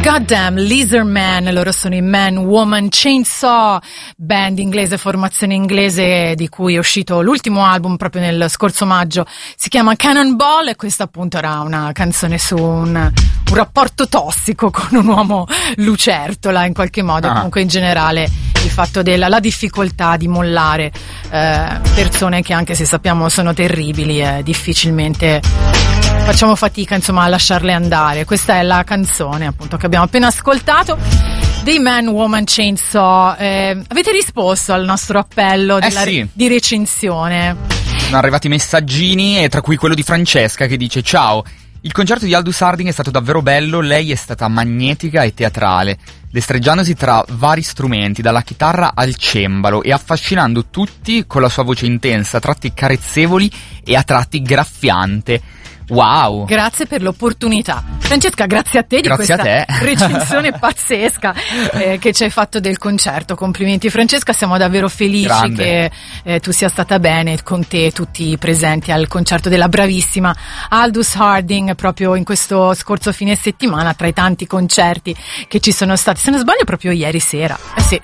Goddamn Lizard Man, loro sono i Man Woman Chainsaw, band inglese, formazione inglese di cui è uscito l'ultimo album proprio nel scorso maggio, si chiama Cannonball, e questa appunto era una canzone su un rapporto tossico con un uomo lucertola in qualche modo, comunque in generale il fatto della difficoltà di mollare persone che, anche se sappiamo sono terribili, difficilmente facciamo fatica insomma a lasciarle andare. Questa è la canzone appunto che abbiamo appena ascoltato dei Man Woman Chainsaw. Avete risposto al nostro appello di recensione? Sono arrivati messaggini, e tra cui quello di Francesca che dice: ciao, il concerto di Aldous Harding è stato davvero bello, lei è stata magnetica e teatrale, destreggiandosi tra vari strumenti, dalla chitarra al cembalo, e affascinando tutti con la sua voce intensa, a tratti carezzevoli e a tratti graffiante. Wow! Grazie per l'opportunità. Francesca, grazie a te di questa recensione pazzesca che ci hai fatto del concerto. Complimenti Francesca, siamo davvero felici che tu sia stata bene, con te tutti presenti al concerto della bravissima Aldous Harding proprio in questo scorso fine settimana, tra i tanti concerti che ci sono stati, se non sbaglio proprio ieri sera,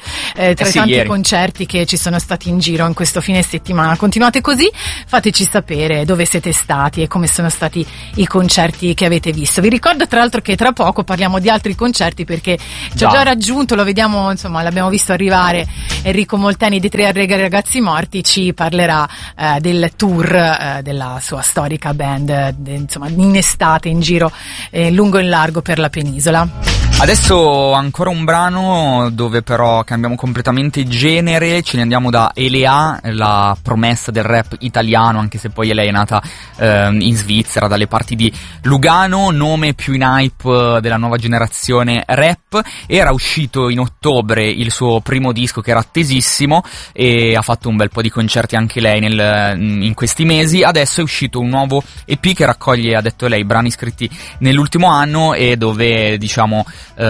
i tanti concerti che ci sono stati in giro in questo fine settimana. Continuate così, fateci sapere dove siete stati e come sono stati i concerti che avete visto. Vi ricordo tra l'altro che tra poco parliamo di altri concerti, perché ci ho già raggiunto, lo vediamo, insomma l'abbiamo visto arrivare, Enrico Molteni di Tre Ragazzi Morti ci parlerà del tour della sua storica band, insomma in estate in giro lungo e largo per la penisola. Adesso ancora un brano dove però cambiamo completamente genere, ce ne andiamo da Elea, la promessa del rap italiano, anche se poi lei è nata in Svizzera, dalle parti di Lugano, nome più in hype della nuova generazione rap. Era uscito in ottobre il suo primo disco, che era attesissimo, e ha fatto un bel po' di concerti anche lei in questi mesi. Adesso è uscito un nuovo EP che raccoglie, ha detto lei, brani scritti nell'ultimo anno, e dove diciamo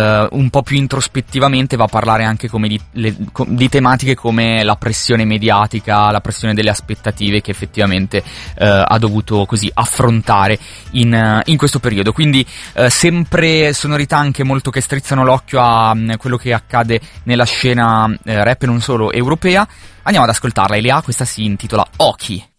un po' più introspettivamente va a parlare anche come di tematiche come la pressione mediatica, la pressione delle aspettative che effettivamente ha dovuto così affrontare in questo periodo. Quindi sempre sonorità anche molto che strizzano l'occhio a quello che accade nella scena rap e non solo europea. Andiamo ad ascoltarla. Elea, questa si intitola Ochi.